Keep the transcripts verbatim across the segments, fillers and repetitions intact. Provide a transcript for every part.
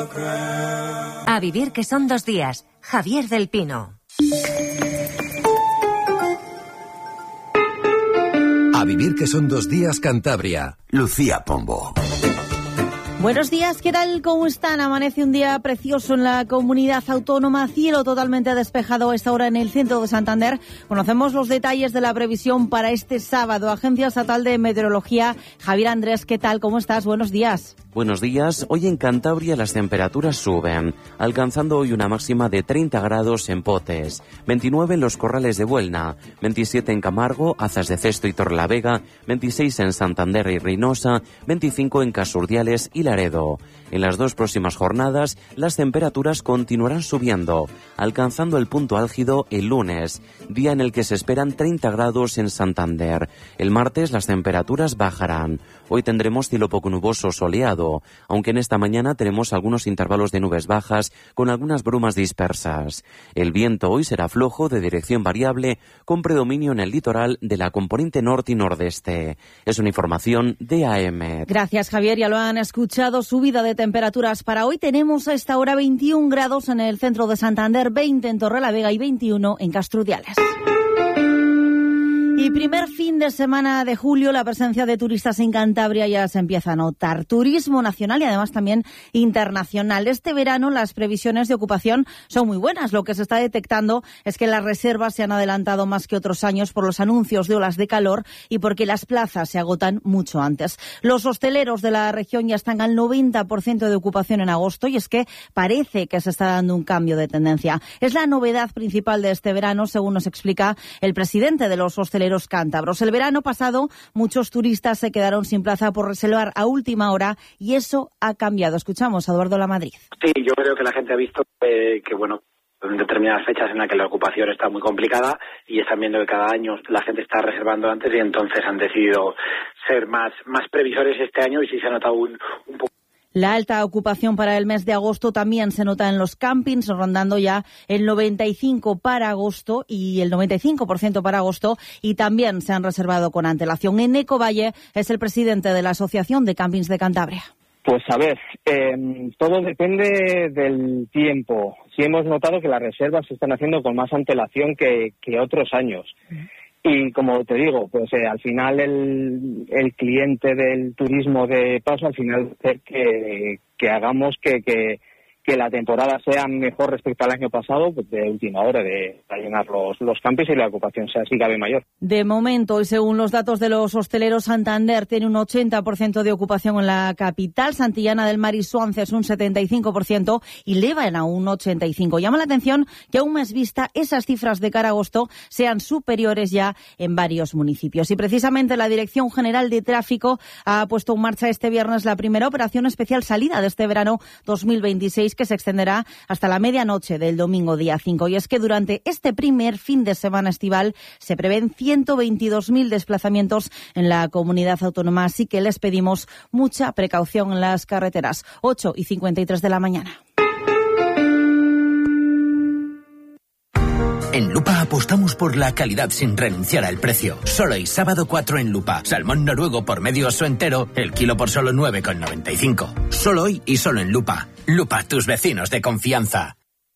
A vivir que son dos días. Javier del Pino. A vivir que son dos días, Cantabria. Lucía Pombo. Buenos días, ¿qué tal? ¿Cómo están? Amanece un día precioso en la comunidad autónoma, cielo totalmente despejado a esta hora en el centro de Santander. Conocemos los detalles de la previsión para este sábado. Agencia Estatal de Meteorología, Javier Andrés, ¿qué tal? ¿Cómo estás? Buenos días. Buenos días. Hoy en Cantabria las temperaturas suben, alcanzando hoy una máxima de treinta grados en Potes, veintinueve en los Corrales de Buelna, veintisiete en Camargo, Azas de Cesto y Torrelavega, veintiséis en Santander y Reynosa, veinticinco en Casurdiales y Laredo. En las dos próximas jornadas, las temperaturas continuarán subiendo, alcanzando el punto álgido el lunes, día en el que se esperan treinta grados en Santander. El martes las temperaturas bajarán. Hoy tendremos cielo poco nuboso soleado, aunque en esta mañana tenemos algunos intervalos de nubes bajas con algunas brumas dispersas. El viento hoy será flojo de dirección variable, con predominio en el litoral de la componente norte y nordeste. Es una información de A M. Gracias, Javier. Ya lo han escuchado. Subida de temperaturas para hoy. Tenemos a esta hora veintiún grados en el centro de Santander, veinte en Torrelavega y veintiuno en Castrudiales. Y primer fin de semana de julio, la presencia de turistas en Cantabria ya se empieza a notar. Turismo nacional y además también internacional. Este verano las previsiones de ocupación son muy buenas. Lo que se está detectando es que las reservas se han adelantado más que otros años por los anuncios de olas de calor y porque las plazas se agotan mucho antes. Los hosteleros de la región ya están al noventa por ciento de ocupación en agosto y es que parece que se está dando un cambio de tendencia. Es la novedad principal de este verano, según nos explica el presidente de los hosteleros cántabros. El verano pasado muchos turistas se quedaron sin plaza por reservar a última hora y eso ha cambiado. Escuchamos a Eduardo Lamadrid. Sí, yo creo que la gente ha visto eh, que, bueno, en determinadas fechas en las que la ocupación está muy complicada y están viendo que cada año la gente está reservando antes y entonces han decidido ser más, más previsores este año y sí se ha notado un, un poco. La alta ocupación para el mes de agosto también se nota en los campings, rondando ya el noventa y cinco por ciento para agosto y el noventa y cinco por ciento para agosto, y también se han reservado con antelación. En Ecovalle es el presidente de la Asociación de Campings de Cantabria. Pues a ver, eh, todo depende del tiempo. Sí hemos notado que las reservas se están haciendo con más antelación que, que otros años. Y como te digo, pues eh, al final el, el cliente del turismo de paso, al final hacer que, que hagamos que, que, que la temporada sea mejor respecto al año pasado, pues de última hora, de llenar los, los campos y la ocupación sea así cabe mayor. De momento, y según los datos de los hosteleros, Santander tiene un ochenta por ciento de ocupación en la capital, Santillana del Mar y Suances un setenta y cinco por ciento y Lévana un ochenta y cinco por ciento. Llama la atención que a un mes vista esas cifras de cara a agosto sean superiores ya en varios municipios. Y precisamente la Dirección General de Tráfico ha puesto en marcha este viernes la primera operación especial salida de este verano dos mil veintiséis, que se extenderá hasta la medianoche del domingo día cinco. Y es que durante este primer fin de semana estival se prevén ciento veintidós mil desplazamientos en la comunidad autónoma, así que les pedimos mucha precaución en las carreteras. ocho y cincuenta y tres de la mañana. En Lupa apostamos por la calidad sin renunciar al precio. Solo hoy sábado cuatro en Lupa. Salmón noruego por medio oso entero, el kilo por solo nueve con noventa y cinco. Solo hoy y solo en Lupa. Lupa, tus vecinos de confianza.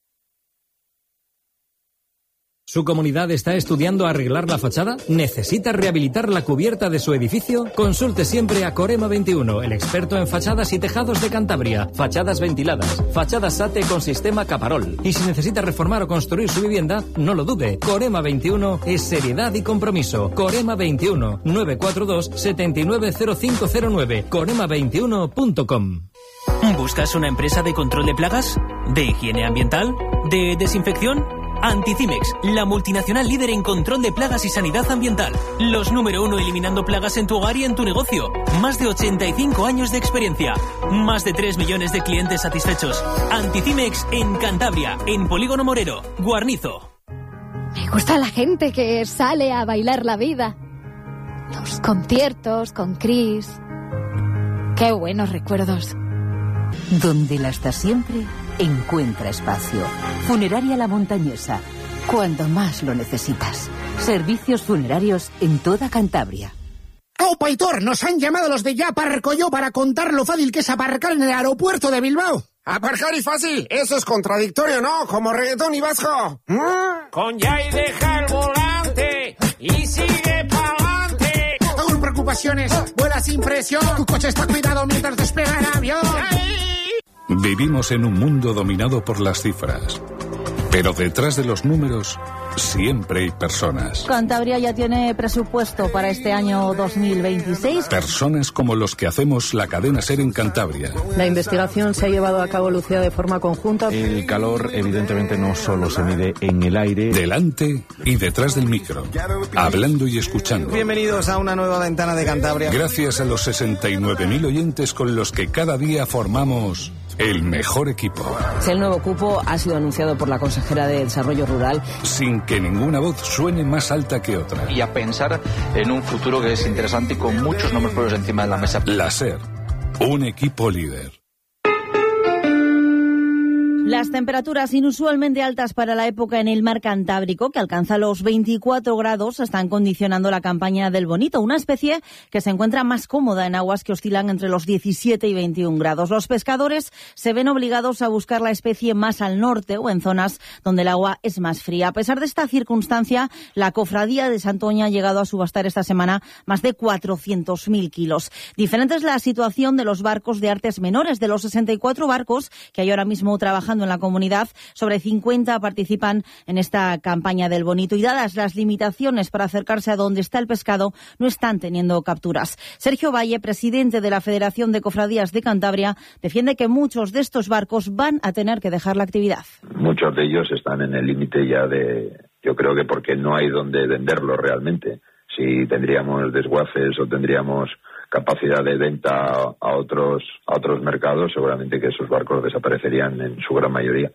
¿Su comunidad está estudiando arreglar la fachada? ¿Necesita rehabilitar la cubierta de su edificio? Consulte siempre a Corema veintiuno, el experto en fachadas y tejados de Cantabria. Fachadas ventiladas, fachadas SATE con sistema Caparol. Y si necesita reformar o construir su vivienda, no lo dude. Corema veintiuno es seriedad y compromiso. Corema veintiuno, nueve cuatro dos, siete nueve cero cinco cero nueve. corema veintiuno punto com. ¿Buscas una empresa de control de plagas? ¿De higiene ambiental? ¿De desinfección? Anticimex, la multinacional líder en control de plagas y sanidad ambiental. Los número uno eliminando plagas en tu hogar y en tu negocio. Más de ochenta y cinco años de experiencia. Más de tres millones de clientes satisfechos. Anticimex en Cantabria, en Polígono Morero, Guarnizo. Me gusta la gente que sale a bailar la vida. Los conciertos con Chris. Qué buenos recuerdos. Donde la está siempre, encuentra espacio. Funeraria La Montañesa. Cuando más lo necesitas. Servicios funerarios en toda Cantabria. ¡Aupa, Hitor! Nos han llamado los de Ya Aparco Yo para contar lo fácil que es aparcar en el aeropuerto de Bilbao. Aparcar y fácil. Eso es contradictorio, ¿no? Como reggaetón y vasco. ¿Mm? Con Yai deja el volante y sigue pa'lante. Sin preocupaciones, vuela sin presión. Tu coche está cuidado mientras despega el avión. Vivimos en un mundo dominado por las cifras. Pero detrás de los números siempre hay personas. Cantabria ya tiene presupuesto para este año dos mil veintiséis. Personas como los que hacemos la cadena SER en Cantabria. La investigación se ha llevado a cabo, Lucía, de forma conjunta. El calor, evidentemente, no solo se mide en el aire. Delante y detrás del micro. Hablando y escuchando. Bienvenidos a una nueva ventana de Cantabria. Gracias a los sesenta y nueve mil oyentes con los que cada día formamos el mejor equipo. El nuevo cupo ha sido anunciado por la consejera de Desarrollo Rural. Sin que ninguna voz suene más alta que otra. Y a pensar en un futuro que es interesante y con muchos nombres propios encima de la mesa. La SER, un equipo líder. Las temperaturas inusualmente altas para la época en el mar Cantábrico, que alcanza los veinticuatro grados, están condicionando la campaña del bonito, una especie que se encuentra más cómoda en aguas que oscilan entre los diecisiete y veintiún grados. Los pescadores se ven obligados a buscar la especie más al norte o en zonas donde el agua es más fría. A pesar de esta circunstancia, la Cofradía de Santoña ha llegado a subastar esta semana más de cuatrocientos mil kilos. Diferente es la situación de los barcos de artes menores. De los sesenta y cuatro barcos que hay ahora mismo trabajando en la comunidad, sobre cincuenta participan en esta campaña del bonito y dadas las limitaciones para acercarse a donde está el pescado, no están teniendo capturas. Sergio Valle, presidente de la Federación de Cofradías de Cantabria, defiende que muchos de estos barcos van a tener que dejar la actividad. Muchos de ellos están en el límite ya de, yo creo que porque no hay donde venderlo realmente. Si tendríamos desguaces o tendríamos capacidad de venta a otros a otros mercados, seguramente que esos barcos desaparecerían en su gran mayoría.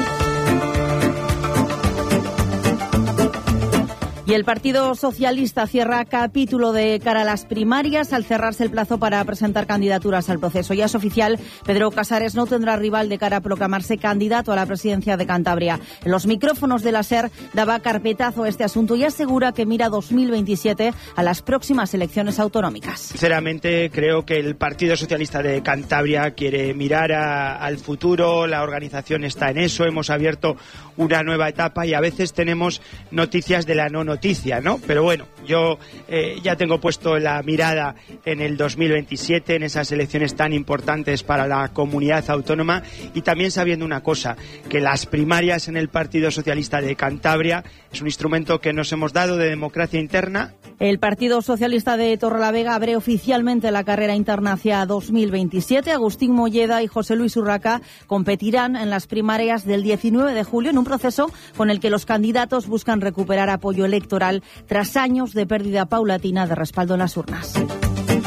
Y el Partido Socialista cierra capítulo de cara a las primarias al cerrarse el plazo para presentar candidaturas al proceso. Ya es oficial, Pedro Casares no tendrá rival de cara a proclamarse candidato a la presidencia de Cantabria. En los micrófonos de la SER daba carpetazo a este asunto y asegura que mira dos mil veintisiete a las próximas elecciones autonómicas. Sinceramente, creo que el Partido Socialista de Cantabria quiere mirar a, al futuro, la organización está en eso, hemos abierto una nueva etapa y a veces tenemos noticias de la no noticia, ¿no? Pero bueno, yo eh, ya tengo puesto la mirada en el dos mil veintisiete, en esas elecciones tan importantes para la comunidad autónoma y también sabiendo una cosa, que las primarias en el Partido Socialista de Cantabria es un instrumento que nos hemos dado de democracia interna. El Partido Socialista de Torrelavega abre oficialmente la carrera interna hacia dos mil veintisiete. Agustín Molleda y José Luis Urraca competirán en las primarias del diecinueve de julio en un proceso con el que los candidatos buscan recuperar apoyo electoral tras años de pérdida paulatina de respaldo en las urnas.